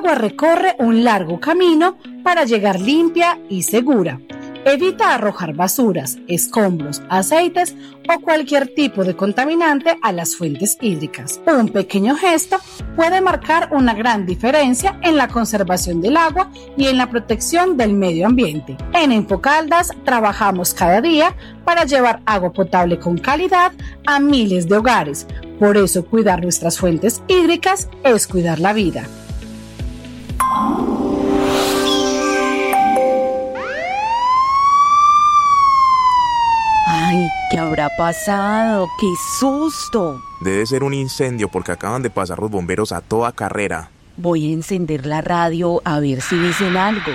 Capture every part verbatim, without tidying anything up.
agua recorre un largo camino para llegar limpia y segura. Evita arrojar basuras, escombros, aceites o cualquier tipo de contaminante a las fuentes hídricas. Un pequeño gesto puede marcar una gran diferencia en la conservación del agua y en la protección del medio ambiente. En Infocaldas trabajamos cada día para llevar agua potable con calidad a miles de hogares. Por eso cuidar nuestras fuentes hídricas es cuidar la vida. Ay, ¿qué habrá pasado? ¡Qué susto! Debe ser un incendio porque acaban de pasar los bomberos a toda carrera. Voy a encender la radio a ver si dicen algo.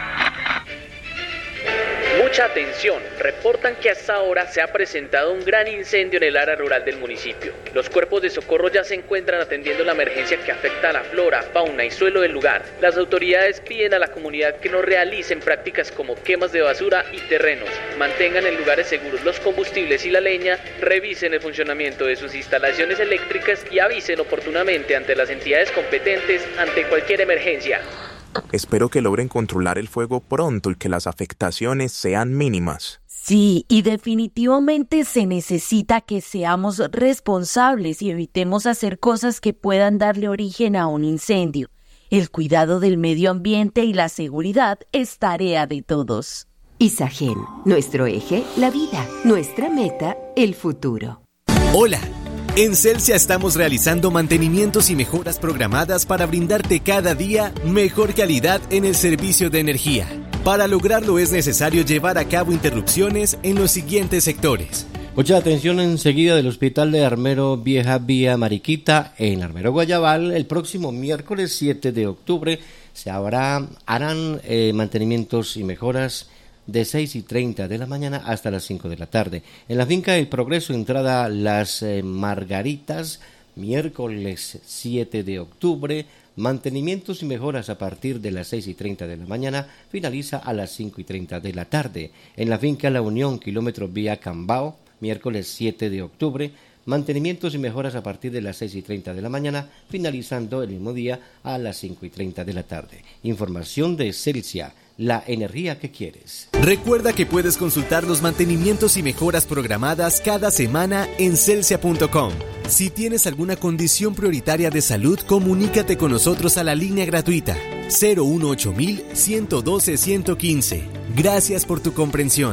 Mucha atención, reportan que hasta ahora se ha presentado un gran incendio en el área rural del municipio. Los cuerpos de socorro ya se encuentran atendiendo la emergencia que afecta a la flora, fauna y suelo del lugar. Las autoridades piden a la comunidad que no realicen prácticas como quemas de basura y terrenos, mantengan en lugares seguros los combustibles y la leña, revisen el funcionamiento de sus instalaciones eléctricas y avisen oportunamente ante las entidades competentes ante cualquier emergencia. Espero que logren controlar el fuego pronto y que las afectaciones sean mínimas. Sí, y definitivamente se necesita que seamos responsables y evitemos hacer cosas que puedan darle origen a un incendio. El cuidado del medio ambiente y la seguridad es tarea de todos. Isagen, nuestro eje, la vida, nuestra meta, el futuro. Hola. En Celsia estamos realizando mantenimientos y mejoras programadas para brindarte cada día mejor calidad en el servicio de energía. Para lograrlo es necesario llevar a cabo interrupciones en los siguientes sectores. Mucha atención enseguida del Hospital de Armero Vieja Vía Mariquita en Armero Guayabal. El próximo miércoles siete de octubre se habrá, harán eh, mantenimientos y mejoras de seis y treinta de la mañana hasta las cinco de la tarde. En la finca El Progreso, entrada Las eh, Margaritas, miércoles siete de octubre, mantenimientos y mejoras a partir de las seis y treinta de la mañana, finaliza a las cinco y treinta de la tarde. En la finca La Unión, kilómetro vía Cambao, miércoles siete de octubre, mantenimientos y mejoras a partir de las seis y treinta de la mañana, finalizando el mismo día a las cinco y treinta de la tarde. Información de Celsia, la energía que quieres. Recuerda que puedes consultar los mantenimientos y mejoras programadas cada semana en celsia punto com. Si tienes alguna condición prioritaria de salud, comunícate con nosotros a la línea gratuita cero uno ocho mil ciento doce ciento quince. Gracias por tu comprensión.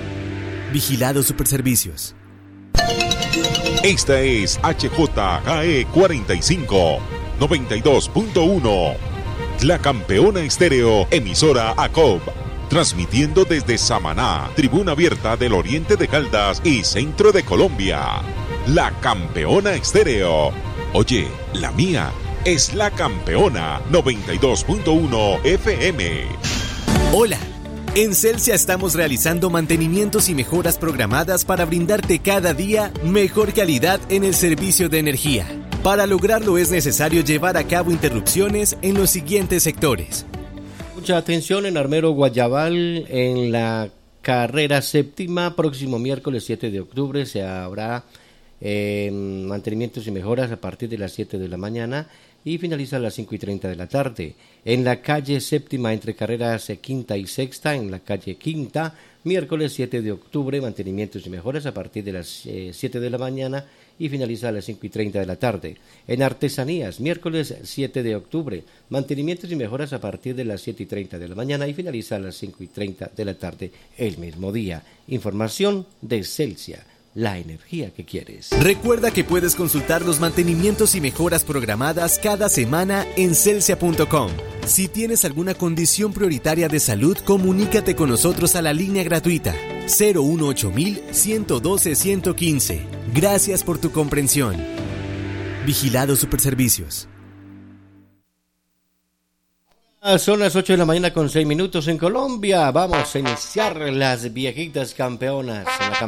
Vigilado Superservicios. Esta es H J K E cuarenta y cinco, noventa y dos punto uno. La Campeona Estéreo, emisora A C O B, transmitiendo desde Samaná, tribuna abierta del oriente de Caldas y centro de Colombia. La Campeona Estéreo. Oye, la mía es La Campeona noventa y dos punto uno F M. Hola. En Celsia estamos realizando mantenimientos y mejoras programadas para brindarte cada día mejor calidad en el servicio de energía. Para lograrlo es necesario llevar a cabo interrupciones en los siguientes sectores. Mucha atención en Armero Guayabal, en la carrera séptima, próximo miércoles siete de octubre se habrá eh, mantenimientos y mejoras a partir de las siete de la mañana y finaliza a las cinco y treinta de la tarde. En la calle séptima, entre carreras quinta y sexta, en la calle quinta, miércoles siete de octubre, mantenimientos y mejoras a partir de las eh, siete de la mañana y finaliza a las cinco y treinta de la tarde. En Artesanías, miércoles siete de octubre, mantenimientos y mejoras a partir de las siete y treinta de la mañana y finaliza a las cinco y treinta de la tarde el mismo día. Información de Celsia, la energía que quieres. Recuerda que puedes consultar los mantenimientos y mejoras programadas cada semana en celsia punto com. Si tienes alguna condición prioritaria de salud, comunícate con nosotros a la línea gratuita cero uno ocho mil ciento doce ciento quince. Gracias por tu comprensión. Vigilado Superservicios. Son las ocho de la mañana con seis minutos en Colombia. Vamos a iniciar las viejitas campeonas. En la